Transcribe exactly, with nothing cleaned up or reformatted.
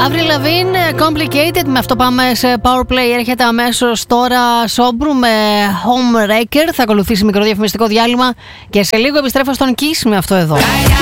Avril Lavigne, Complicated. Με αυτό πάμε σε Power Play. Έρχεται αμέσως τώρα Σόμπρου με Homewrecker. Θα ακολουθήσει μικρό διαφημιστικό διάλειμμα και σε λίγο επιστρέφω στον Kiss με αυτό εδώ.